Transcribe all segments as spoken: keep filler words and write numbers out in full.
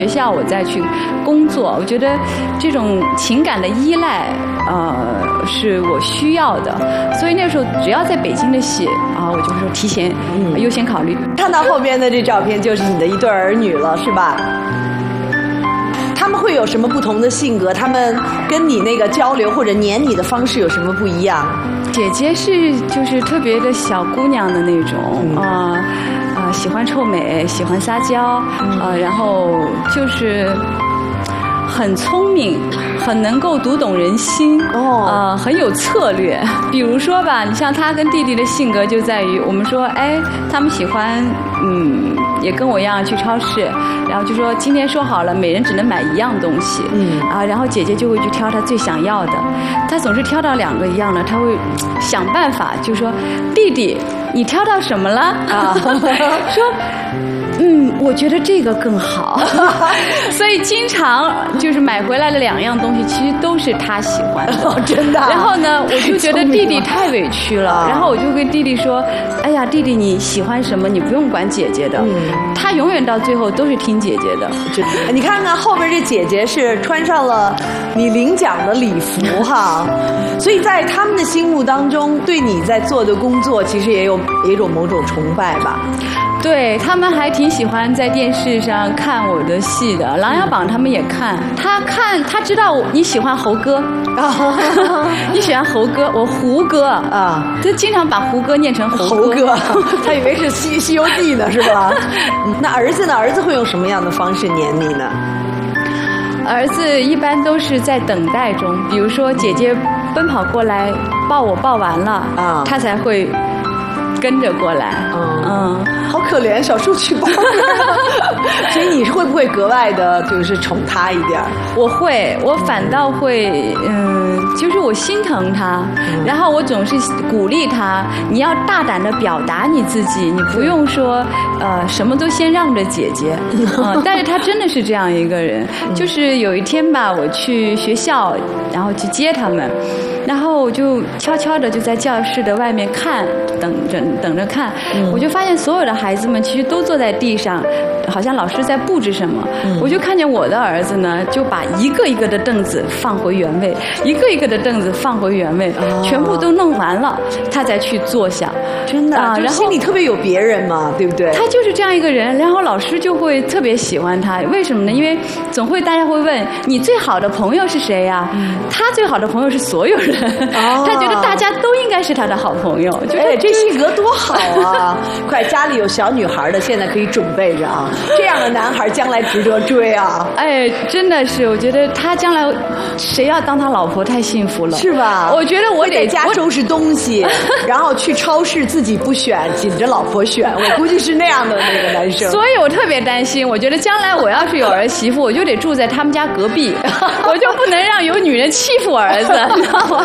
学校我再去工作，我觉得这种情感的依赖，呃，是我需要的。所以那时候只要在北京的戏啊，我就说提前优先考虑。 看到后边的这照片，就是你的一对儿女了，是吧？他们会有什么不同的性格？他们跟你那个交流或者黏你的方式有什么不一样？ 姐姐是就是特别的小姑娘的那种啊。嗯啊、呃，喜欢臭美，喜欢撒娇，啊、呃，然后就是很聪明，很能够读懂人心，哦，呃，很有策略。比如说吧，你像他跟弟弟的性格就在于，我们说，哎，他们喜欢，嗯，也跟我一样去超市，然后就说今天说好了，每人只能买一样东西，嗯，啊，然后姐姐就会去挑她最想要的，她总是挑到两个一样的，她会想办法，就说弟弟。你挑到什么了？啊，说，嗯，我觉得这个更好，所以经常就是买回来的两样东西，其实都是他喜欢的， 哦、真的、啊。 然后呢，我就觉得弟弟太委屈了，然后我就跟弟弟说：“哎呀，弟弟你喜欢什么，你不用管姐姐的，嗯、他永远到最后都是听姐姐的。” 你看看后边这姐姐是穿上了你领奖的礼服哈，所以在他们的心目当中，对你在做的工作其实也有一种某种崇拜吧。 对，他们还挺喜欢在电视上看我的戏的，《琅琊榜》他们也看。他看，他知道你喜欢猴哥，你喜欢猴哥，我胡歌啊，他经常把胡歌念成猴哥， 猴哥他以为是西《西游记》呢，是吧？那儿子呢？儿子会用什么样的方式黏你呢？ 儿子一般都是在等待中，比如说姐姐奔跑过来抱我，抱完了啊，他才会跟着过来。嗯嗯，好可怜，小树去抱。所以你会不会格外的，就是宠他一点？ 我会，我反倒会，嗯，就是我心疼他，嗯、然后我总是鼓励他，你要大胆的表达你自己，你不用说，呃，什么都先让着姐姐。嗯，但是他真的是这样一个人，就是有一天吧，我去学校，然后去接他们。然后我就悄悄的就在教室的外面看，等着等着看，嗯、我就发现所有的孩子们其实都坐在地上，好像老师在布置什么。嗯、我就看见我的儿子呢，就把一个一个的凳子放回原位，一个一个的凳子放回原位，哦、全部都弄完了，他才去坐下。 真的啊，然后心里特别有别人嘛，对不对？ 他就是这样一个人，然后老师就会特别喜欢他。为什么呢？因为总会大家会问你最好的朋友是谁呀？嗯、他最好的朋友是所有人。哦、他觉得大家都应该是他的好朋友，就哎，这性格多好啊！快，家里有小女孩的，现在可以准备着啊，这样的男孩将来值得追啊！ 哎，真的是，我觉得他将来谁要当他老婆太幸福了， 是吧？ 我觉得我得在家收拾东西，然后去超市自己不选，紧着老婆选，我估计是那样的那个男生。 所以我特别担心，我觉得将来我要是有儿媳妇，我就得住在他们家隔壁，我就不能让有女人欺负我儿子，你知道吗？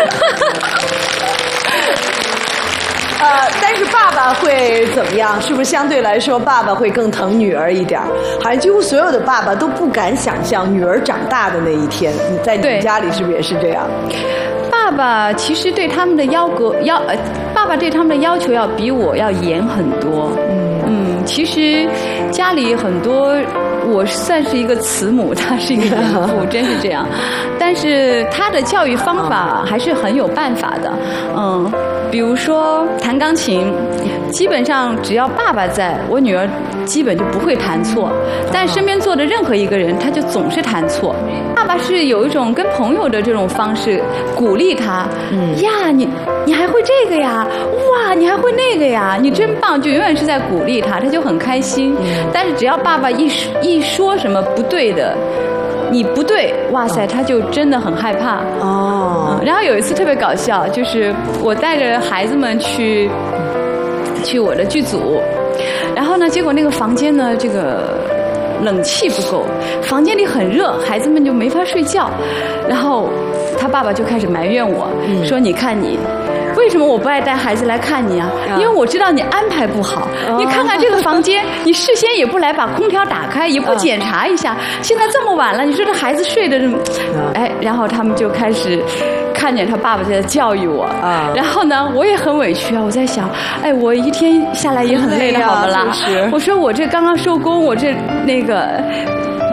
呃，但是爸爸会怎么样？是不是相对来说，爸爸会更疼女儿一点？好像几乎所有的爸爸都不敢想象女儿长大的那一天。你在你们家里是不是也是这样？ 爸爸其实对他们的要格要呃，爸爸对他们的要求要比我要严很多。嗯嗯，其实家里很多。我算是一个慈母，他是一个严父，真是这样。但是他的教育方法还是很有办法的，嗯，比如说弹钢琴，基本上只要爸爸在，我女儿基本就不会弹错。但身边坐的任何一个人，他就总是弹错。爸爸是有一种跟朋友的这种方式鼓励他，嗯呀，你你还会这个呀，哇，你还会那个呀，你真棒，就永远是在鼓励他，他就很开心。但是只要爸爸一一说什么不对的，你不对，哇塞，他就真的很害怕。哦、嗯。然后有一次特别搞笑，就是我带着孩子们去去我的剧组，然后呢，结果那个房间呢，这个冷气不够，房间里很热，孩子们就没法睡觉。然后他爸爸就开始埋怨我，嗯、说：“你看你。”为什么我不爱带孩子来看你啊？因为我知道你安排不好。你看看这个房间，你事先也不来把空调打开，也不检查一下。现在这么晚了，你说这孩子睡的这么……哎，然后他们就开始看见他爸爸在教育我。然后呢，我也很委屈啊。我在想，哎，我一天下来也很累了，好不啦？我说我这刚刚收工，我这那个